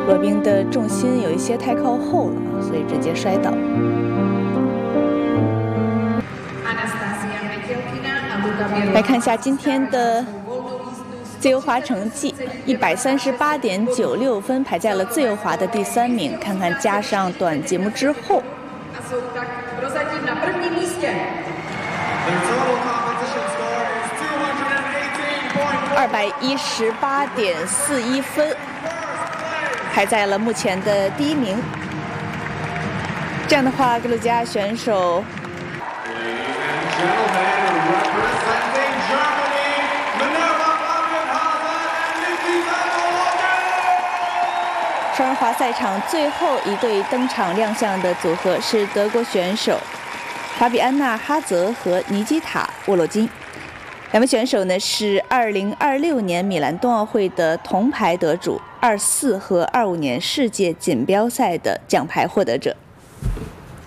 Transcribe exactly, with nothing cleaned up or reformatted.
罗宾的重心有一些太靠后了，所以直接摔倒。来看一下今天的自由滑成绩，一百三十八点九六分，排在了自由滑的第三名。看看加上短节目之后，二百一十八点四一分，排在了目前的第一名。这样的话，格鲁吉亚选手。双人滑赛场最后一对登场亮相的组合是德国选手法比安娜·哈泽和尼基塔·沃洛金。两位选手呢是二零二六年米兰冬奥会的铜牌得主，二四和二五年世界锦标赛的奖牌获得者。